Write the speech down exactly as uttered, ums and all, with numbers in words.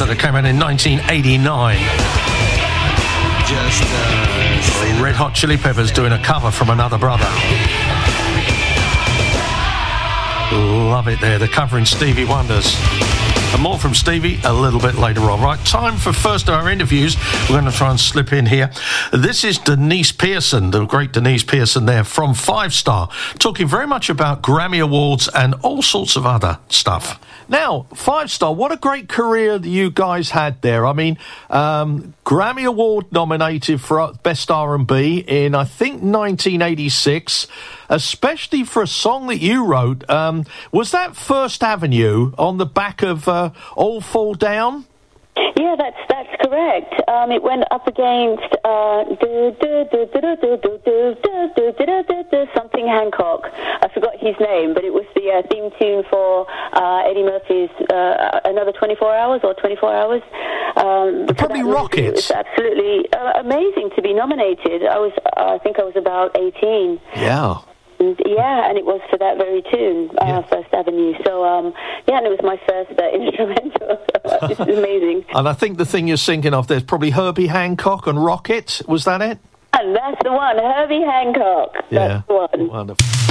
concert that came out in nineteen eighty-nine. Just uh, Red Hot Chili Peppers doing a cover from Another Brother. Love it there. They're covering Stevie Wonders. And more from Stevie a little bit later on. Right, time for first of our interviews. We're going to try and slip in here. This is Denise Pearson, the great Denise Pearson there from Five Star, talking very much about Grammy Awards and all sorts of other stuff. Now, Five Star, what a great career that you guys had there. I mean, um, Grammy Award nominated for Best R and B in, I think, nineteen eighty-six, especially for a song that you wrote. Um, was that First Avenue on the back of uh, All Fall Down? Yeah, that's that's correct. Um, it went up against uh, do, do, do, do, do, do, do, do, do, do, do, do, something Hancock. I forgot his name, but it was the uh, theme tune for uh, Eddie Murphy's uh, Another twenty-four hours or twenty-four hours. Um, Probably Rockets. It was absolutely uh, amazing to be nominated. I was, uh, I think I was about eighteen. Yeah. And, yeah, and it was for that very tune, uh, Yeah. First Avenue. So, um, yeah, and it was my first uh, instrumental. So this is amazing. And I think the thing you're thinking of there's probably Herbie Hancock and Rocket. Was that it? And that's the one, Herbie Hancock. Yeah. That's the one. Wonderful.